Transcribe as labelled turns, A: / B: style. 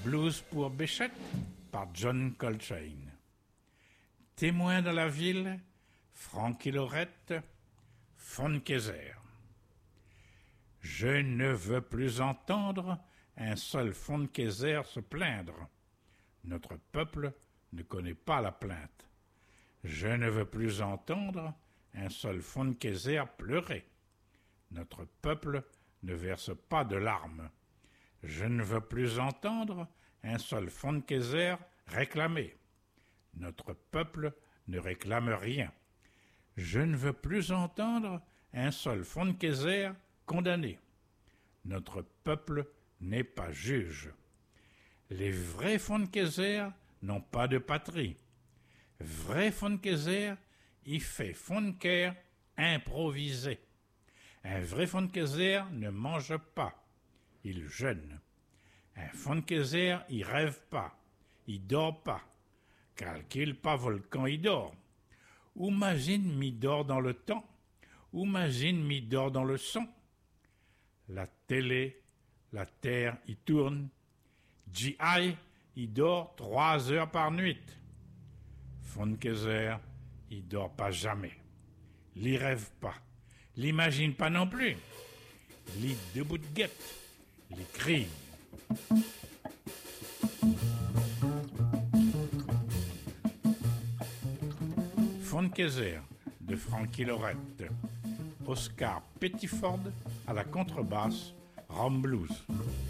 A: Blues pour Béchette par John Coltrane. Témoin de la ville, Francky Lorette, von Keyser. Je ne veux plus entendre un seul von Keyser se plaindre. Notre peuple ne connaît pas la plainte. Je ne veux plus entendre un seul von Keyser pleurer. Notre peuple ne verse pas de larmes. Je ne veux plus entendre un seul von Keyser réclamer. Notre peuple ne réclame rien. Je ne veux plus entendre un seul von Keyser condamné. Notre peuple n'est pas juge. Les vrais von Keyser n'ont pas de patrie. Vrai von Keyser, il fait von Kehr improvisé. Un vrai von Keyser ne mange pas, il jeûne. Un von Keyser, il rêve pas, il dort pas. Calcule pas volcan, il dort. Ou imagine mi dort dans le temps, ou imagine mi dort dans le sang. La télé, la terre, il tourne. G.I., il dort 3 heures par nuit. Von Keyser, il dort pas jamais. Il rêve pas. L'imagine pas non plus. Lit debout de guette. Il crie. Von Keyser de Francky Lorette. Oscar Pettiford à la contrebasse, Rome Blues.